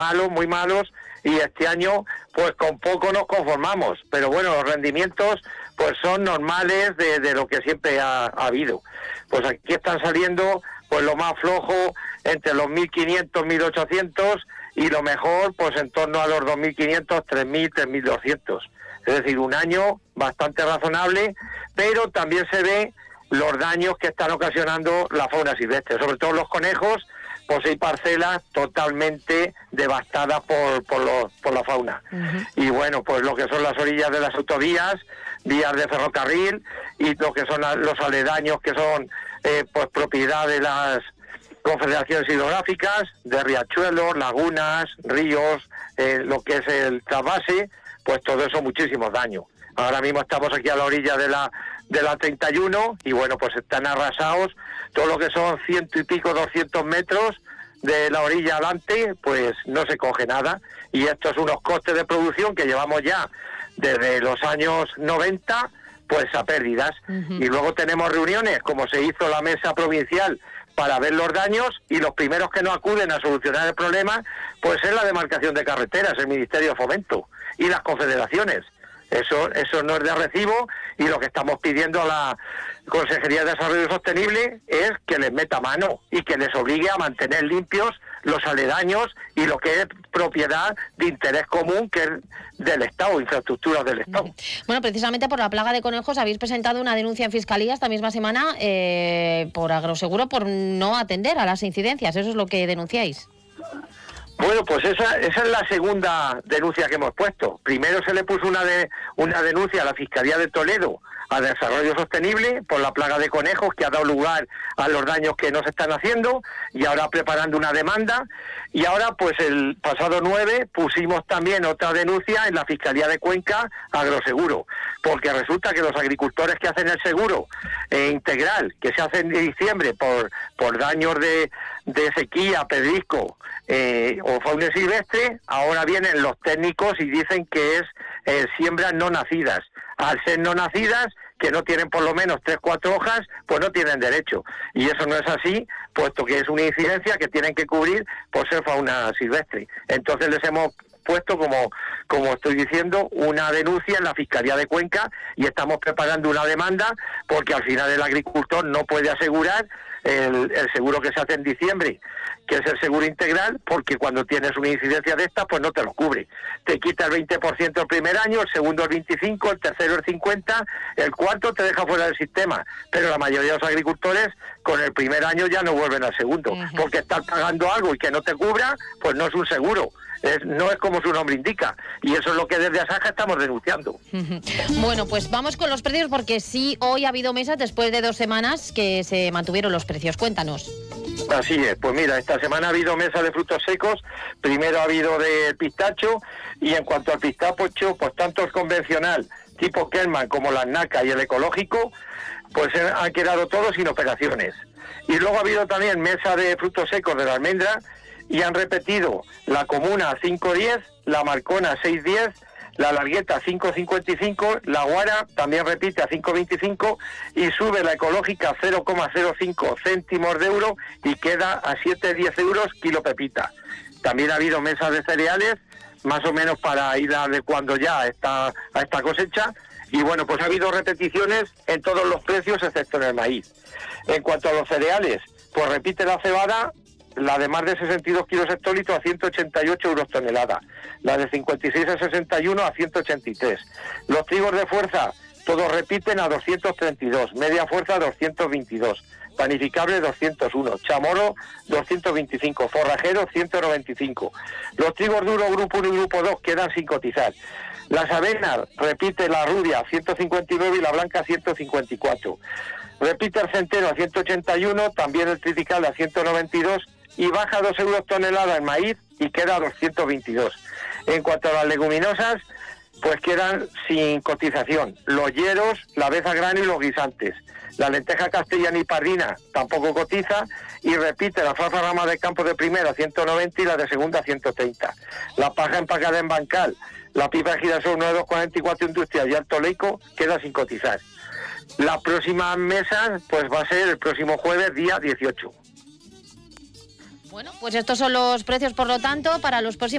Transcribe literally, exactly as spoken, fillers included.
malos, muy malos, y este año pues con poco nos conformamos, pero bueno, los rendimientos pues son normales de, de lo que siempre ha, ha habido. Pues aquí están saliendo pues lo más flojo entre los mil quinientos, mil ochocientos, y lo mejor pues en torno a los dos mil quinientos, tres mil, tres mil doscientos. Es decir, un año bastante razonable, pero también se ve los daños que están ocasionando la fauna silvestre, sobre todo los conejos. Pues hay parcelas totalmente devastadas por por, los, por la fauna. Uh-huh. Y bueno, pues lo que son las orillas de las autovías, vías de ferrocarril, y lo que son los aledaños, que son eh, pues propiedad de las confederaciones hidrográficas, de riachuelos, lagunas, ríos, eh, lo que es el trasvase, pues todo eso muchísimos daños. Ahora mismo estamos aquí a la orilla de la de la treinta y uno, y bueno, pues están arrasados todo lo que son ciento y pico, doscientos metros de la orilla adelante, pues no se coge nada, y estos son unos costes de producción que llevamos ya desde los años noventa, pues a pérdidas. Uh-huh. Y luego tenemos reuniones, como se hizo la mesa provincial, para ver los daños, y los primeros que no acuden a solucionar el problema, pues es la demarcación de carreteras, el Ministerio de Fomento y las confederaciones. Eso eso no es de recibo, y lo que estamos pidiendo a la Consejería de Desarrollo Sostenible es que les meta mano y que les obligue a mantener limpios los aledaños y lo que es propiedad de interés común, que es del Estado, infraestructuras del Estado. Bueno, precisamente por la plaga de conejos habéis presentado una denuncia en Fiscalía esta misma semana eh, por Agroseguro por no atender a las incidencias. Eso es lo que denunciáis. Bueno, pues esa, esa es la segunda denuncia que hemos puesto. Primero se le puso una de, una denuncia a la Fiscalía de Toledo a Desarrollo Sostenible por la plaga de conejos, que ha dado lugar a los daños que nos están haciendo, y ahora preparando una demanda. Y ahora, pues el pasado nueve pusimos también otra denuncia en la Fiscalía de Cuenca a Agroseguro, porque resulta que los agricultores que hacen el seguro eh, integral, que se hace en diciembre por, por daños de, de sequía, pedrisco eh, o fauna silvestre, ahora vienen los técnicos y dicen que es eh, siembras no nacidas. Al ser no nacidas, que no tienen por lo menos tres, cuatro hojas, pues no tienen derecho. Y eso no es así, puesto que es una incidencia que tienen que cubrir por ser fauna silvestre. Entonces les hemos puesto, como, como estoy diciendo, una denuncia en la Fiscalía de Cuenca, y estamos preparando una demanda, porque al final el agricultor no puede asegurar el, el seguro que se hace en diciembre, que es el seguro integral, porque cuando tienes una incidencia de estas, pues no te lo cubre. Te quita el veinte por ciento el primer año, el segundo el veinticinco por ciento, el tercero el cincuenta por ciento, el cuarto te deja fuera del sistema. Pero la mayoría de los agricultores con el primer año ya no vuelven al segundo, uh-huh. porque estar pagando algo y que no te cubra, pues no es un seguro. Es, no es como su nombre indica, y eso es lo que desde Asaja estamos denunciando. Bueno, pues vamos con los precios, porque sí, hoy ha habido mesas después de dos semanas que se mantuvieron los precios. Cuéntanos. Así es, pues mira, esta semana ha habido mesa de frutos secos. Primero ha habido de pistacho, y en cuanto al pistacho, pues tanto el convencional tipo Kelman como la Naca y el ecológico, pues han quedado todos sin operaciones. Y luego ha habido también mesa de frutos secos de la almendra, y han repetido la comuna a cinco diez, la marcona a seis diez, la largueta a cinco cincuenta y cinco, la guara también repite a cinco veinticinco, y sube la ecológica a cero coma cero cinco céntimos de euro y queda a siete diez euros kilo pepita. También ha habido mesas de cereales, más o menos para ir adecuando ya a esta, a esta cosecha, y bueno, pues ha habido repeticiones en todos los precios excepto en el maíz. En cuanto a los cereales, pues repite la cebada, la de más de sesenta y dos kilos hectolitros a ciento ochenta y ocho euros tonelada, la de cincuenta y seis a sesenta y uno a ciento ochenta y tres. Los trigos de fuerza, todos repiten a doscientos treinta y dos, media fuerza doscientos veintidós, panificable doscientos uno, chamorro doscientos veinticinco, forrajero ciento noventa y cinco. Los trigos duros grupo uno y grupo dos quedan sin cotizar. Las avenas, repite la rubia ciento cincuenta y nueve y la blanca ciento cincuenta y cuatro. Repite el centeno a ciento ochenta y uno, también el triticale a ciento noventa y dos, y baja dos euros tonelada el maíz y queda a doscientos veintidós. En cuanto a las leguminosas, pues quedan sin cotización los hieros, la vez a grano y los guisantes. La lenteja castellana y pardina tampoco cotiza, y repite la falsa rama de campo de primera a ciento noventa y la de segunda a ciento treinta. La paja empacada en bancal, la pipa de girasol nueve dos cuarenta y cuatro industrial y alto leico queda sin cotizar. La próxima mesa pues va a ser el próximo jueves, día dieciocho. Bueno, pues estos son los precios, por lo tanto, para los próximos